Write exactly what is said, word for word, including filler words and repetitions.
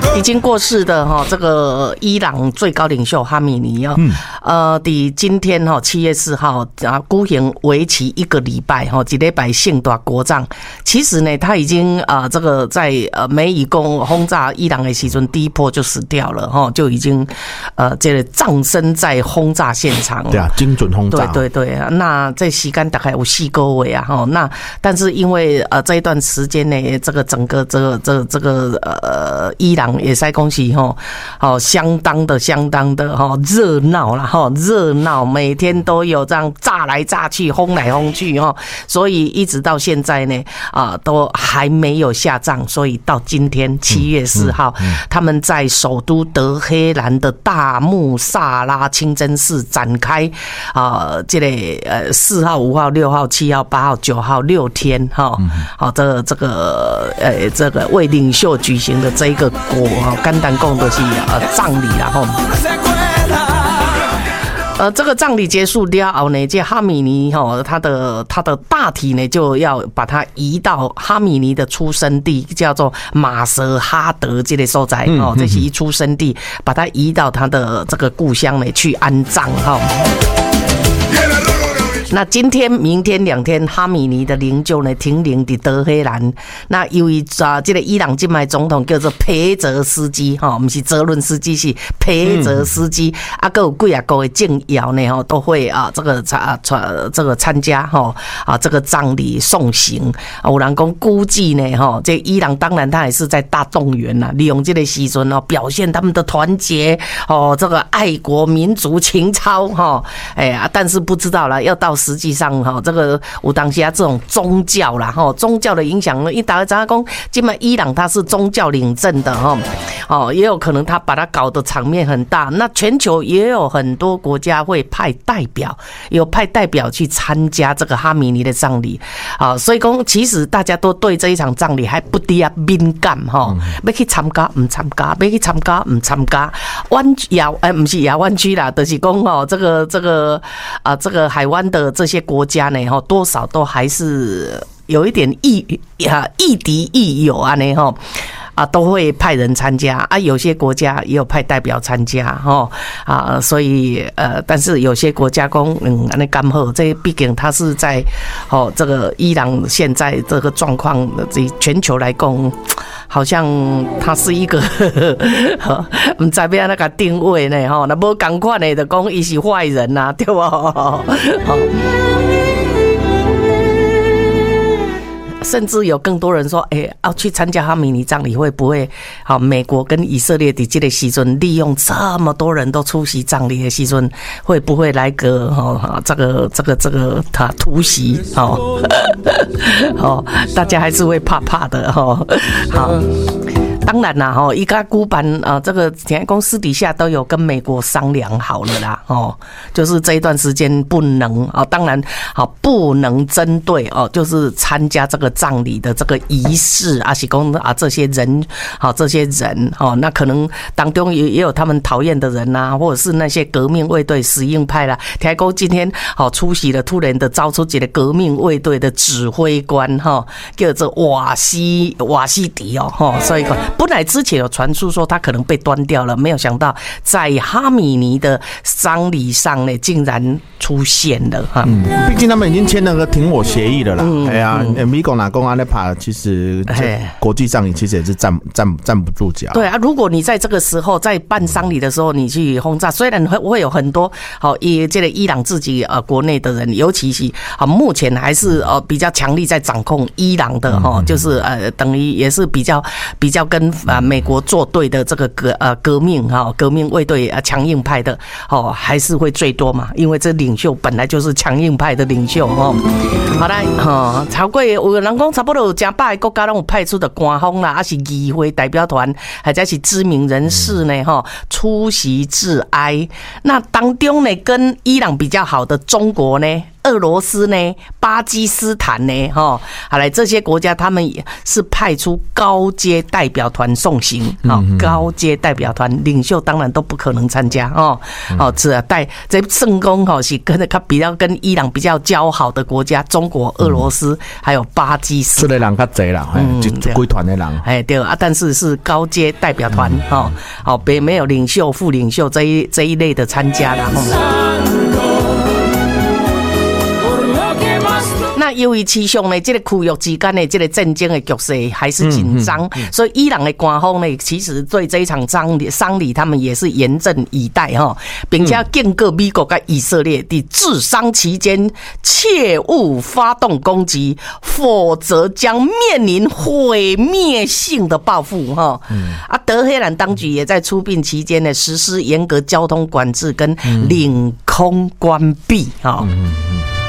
已经过世的哈，这个伊朗最高领袖哈米尼哦，嗯、呃，的今天哈七月四号啊，举行为期一个礼拜哈，一礼拜盛大国葬。其实呢，他已经啊、呃，这个在呃美以攻轰炸伊朗的时阵，第一波就死掉了哈，就已经呃这个葬身在轰炸现场。 对啊，精准轰炸。 对对对，那这时间大概有四个月啊哈，那但是因为呃这一段时间呢，这个整个这个这个这个呃伊朗。也是恭喜哈，好相当的相当的哈热闹啦哈热闹，每天都有这样炸来炸去、轰来轰去哈，所以一直到现在呢啊都还没有下葬，所以到今天七月四号，嗯嗯嗯、他们在首都德黑兰的大穆萨拉清真寺展开啊，这个呃四号、五号、六号、七号、八号、九号六天哈，好这个这个呃这个为领袖举行的这一个国。简单讲就是呃葬礼啦吼，呃这个葬礼结束了后呢，这哈米尼吼他的他的大体呢就要把它移到哈米尼的出生地，叫做马舍哈德这个所在哦，这是一出生地，把它移到他的这个故乡呢去安葬哈。那今天、明天两天，哈米尼的灵柩呢停灵在德黑兰。那由于啊，这个伊朗今麦总统叫做裴泽斯基哈，不是泽伦斯基，是裴泽斯基。嗯、啊，还有几啊个的政要呢哈，都会啊这个参这个参加哈啊这个葬礼送行。有人讲估计呢哈，这伊朗当然他也是在大动员呐，利用这个时阵哦，表现他们的团结哦，这个爱国民族情操哈。哎呀，但是不知道了，要到实际上哈，这个有当时啊这种宗教啦哈，宗教的影响呢，一大家知道讲，今麦伊朗它是宗教领政的哈，哦，也有可能他把它搞得场面很大。那全球也有很多国家会派代表，有派代表去参加这个哈米尼的葬礼啊，所以讲其实大家都对这一场葬礼还不低啊敏感哈，要去参加唔参加，要去参加唔参加，湾亚哎不是亚湾区啦，就是讲哦这个这个啊这个海湾的这些国家呢，哈，多少都还是有一点亦啊亦敌亦友啊呢，哈。啊，都会派人参加啊，有些国家也有派代表参加哈啊，所以呃，但是有些国家讲嗯，那刚好，这毕竟它是在哦这个伊朗现在这个状况，这全球来讲，好像它是一个唔知要那个定位呢哈，那无同款的就讲伊是坏人呐、啊，对吧？甚至有更多人说，哎、欸，要去参加哈米尼葬礼会不会？好，美国跟以色列的这个时阵，利用这么多人都出席葬礼的时阵，会不会来个哈这个这个这个他突袭？哦，哦，大家还是会怕怕的哈、哦。好。当然啦，哈，一家孤班啊，这个田公私底下都有跟美国商量好了啦，哦，就是这一段时间不能啊，当然好不能针对哦，就是参加这个葬礼的这个仪式啊，是讲啊这些人，好这些人哦，那可能当中也也有他们讨厌的人呐、啊，或者是那些革命卫队死硬派啦。田公今天好出席了，突然的招出几个革命卫队的指挥官哈，叫做瓦西瓦西迪哦，哈，所以本来之前有传出说他可能被端掉了，没有想到在哈米尼的丧礼上呢，竟然出现了哈。嗯， 毕竟他们已经签了个停火协议了啦。哎呀，美国拿公安的怕，其实国际上你其实也是站站站不住脚。 对啊，如果你在这个时候在办丧礼的时候，你去轰炸，虽然会会有很多好以这个伊朗自己呃国内的人，尤其是啊目前还是呃比较强力在掌控伊朗的哈，就是呃等于也是比较比较跟。啊，美国作对的这个革呃革命哈，革命卫队啊强硬派的哦，还是会最多嘛，因为这领袖本来就是强硬派的领袖哦。好来哈，超过有人讲差不多有一百个国家拢有派出的官方啦，还是议会代表团，或者是知名人士呢哈出席致哀。那当中呢，跟伊朗比较好的中国呢， 俄罗斯呢、巴基斯坦呢，哈，好来这些国家，他们也是派出高阶代表团送行，哦，高阶代表团领袖当然都不可能参加哦，哦，是啊，带这圣公哈是跟他比较跟伊朗比较交好的国家，中国、俄罗斯还有巴基斯坦， 出的人较济啦，嗯，就归团的人， 哎对啊，但是是高阶代表团，哈，哦，别没有领袖、副领袖这一这一类的参加啦。那由于其上呢，这个区域之间的这个战争的局势还是紧张，嗯嗯嗯、所以伊朗的官方呢，其实对这一场丧礼丧礼，他们也是严阵以待哈，并且警告美国跟以色列的治丧期间切勿发动攻击，否则将面临毁灭性的报复哈。嗯、啊，德黑兰当局也在出殡期间呢，实施严格交通管制跟领空关闭哈。嗯